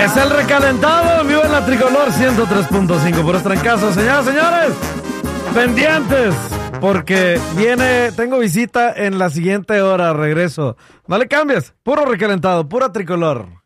Es el recalentado, vivo en la Tricolor 103.5 por Trancazo. Señoras, señores, pendientes, porque tengo visita en la siguiente hora, regreso. No le cambies, puro recalentado, pura Tricolor.